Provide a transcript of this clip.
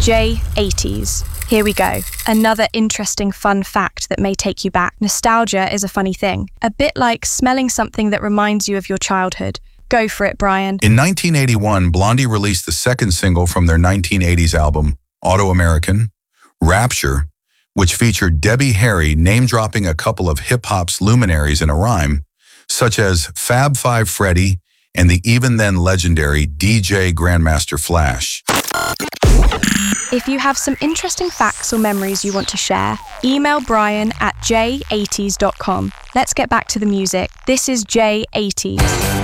J80s. Here we go. Another interesting fun fact that may take you back. Nostalgia is a funny thing. A bit like smelling something that reminds you of your childhood. Go for it, Brian. In 1981, Blondie released the second single from their 1980s album, Auto-American, Rapture, which featured Debbie Harry name-dropping a couple of hip-hop's luminaries in a rhyme, such as Fab Five Freddy and the even-then legendary DJ Grandmaster Flash. If you have some interesting facts or memories you want to share, email Brian at j80s.com. Let's get back to the music. This is J80s.